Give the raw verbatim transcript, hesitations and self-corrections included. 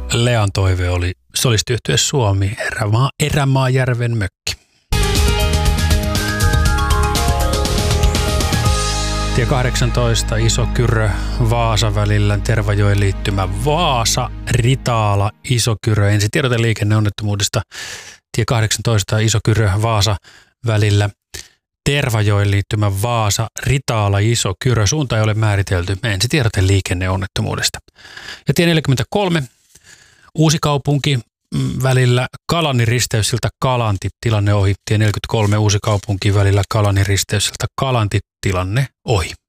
Lean toive oli solistiyhtye Suomi, Erämaa, Erämaajärven mökki. Tie kahdeksantoista, Isokyrö, Vaasa välillä, Tervajoen liittymä Vaasa, Ritaala, Isokyrö. Ensi tiedote liikenneonnettomuudesta. Tie kahdeksantoista, Isokyrö, Vaasa välillä, Tervajoen liittymä Vaasa, Ritaala, Isokyrö. Suunta ei ole määritelty. Ensi tiedote liikenneonnettomuudesta. Ja tie neljäkymmentäkolme, Uusikaupunki välillä Kalanin risteys siltä Kalanti, tilanne ohi. Tie neljäkymmentäkolme, Uusikaupunki välillä Kalanin risteys siltä Kalanti, tilanne ohi.